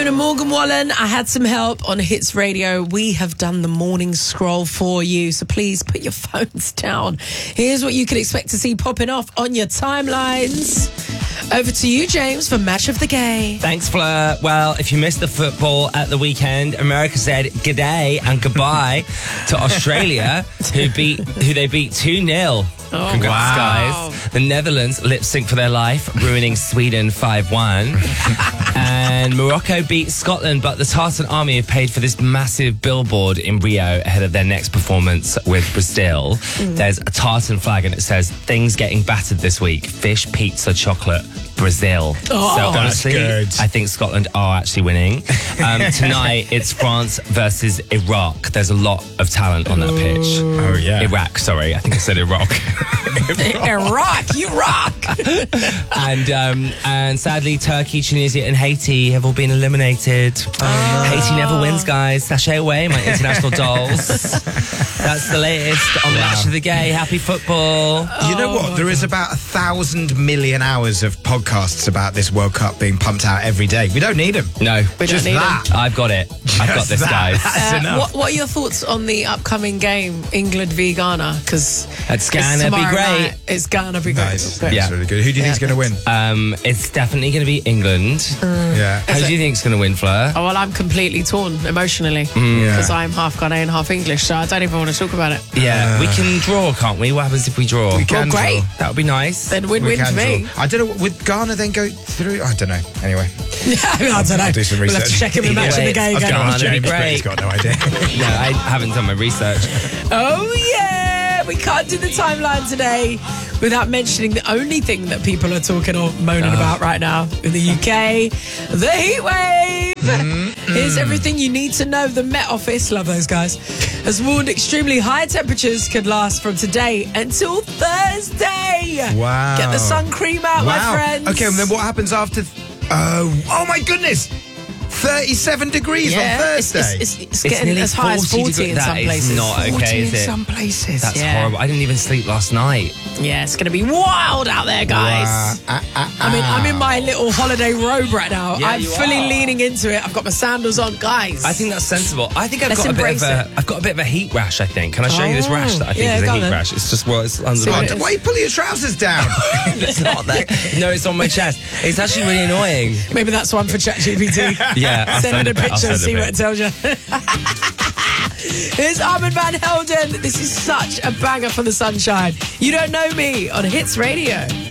and Morgan Wallen. I had some help on Hits Radio. We have done the morning scroll for you, so please put your phones down. Here's what you can expect to see popping off on your timelines. Over to you, James, for Match of the Gay. Thanks, Fleur. Well, if you missed the football at the weekend, America said g'day and goodbye to Australia, who they beat 2-0. Oh, Congrats, wow. guys. The Netherlands lip sync for their life, ruining Sweden 5-1. And Morocco beat Scotland, but the Tartan Army have paid for this massive billboard in Rio ahead of their next performance with Brazil. There's a tartan flag and it says, things getting battered this week, fish, pizza, chocolate, Brazil. Oh, so honestly, good. I think Scotland are actually winning. Tonight, it's France versus Iraq. There's a lot of talent on that pitch. Oh, yeah. Iraq, sorry. I think I said Iraq. Iraq, you rock. And sadly, Turkey, Tunisia and Haiti have all been eliminated. Haiti never wins, guys. Sashay away, my international dolls. That's the latest on Match of the Gay. Happy football. You know what? There is about 1,000 million hours of podcasts about this World Cup being pumped out every day. We don't need them. No. We don't Just need that. I've got it. I've got this, that. guys. That's enough. What are your thoughts on the upcoming game, England v Ghana? Because It's gonna be great. It's gonna be great. Nice. Okay. That's Yeah. really good. Who do you think's going to win? It's definitely going to be England. Yeah. Who do you think's going to win, Fleur? Oh, well, I'm completely torn emotionally because I'm half Ghanaian, half English, so I don't even want to talk about it. Yeah, we can draw, can't we? What happens if we draw? We can Well, great. draw. That would be nice. Then We win-win can to me. draw. I don't know. Would Ghana then go through? I don't know. Anyway. I don't know. I'll do some We'll have to research. check in with Either Match of way, the Gay I've again. got Ask that'd be James, but great. he's got no idea. No, I haven't done my research. Oh, yeah. We can't do the timeline today without mentioning the only thing that people are talking or moaning about right now in the UK, the heat wave. Here's everything you need to know. The Met Office, love those guys, has warned extremely high temperatures could last from today until Thursday. Wow. Get the sun cream out, my friends. Okay, and then what happens after? Oh my goodness! 37 degrees on Thursday. It's getting as high as 40 in some places. That is not okay, is in it? some places. That's Yeah. horrible. I didn't even sleep last night. Yeah, it's going to be wild out there, guys. I mean, I'm in my little holiday robe right now. Yeah, I'm you fully are. leaning into it. I've got my sandals on, guys. I think that's sensible. I think I've Let's got a bit of embrace it. I've got a bit of a heat rash, I think. Can I show you this rash that I think Yeah, is go a on heat then. rash? It's just it's under See my... what it is. Why are you pulling your trousers down? It's not that. No, it's on my chest. It's actually really annoying. Maybe that's one for ChatGPT. Yeah, I'll Send it a bit. I'll picture, send see a what it bit. tells you. Here's Armin van Helden. This is such a banger for the sunshine. You don't know me on Hits Radio.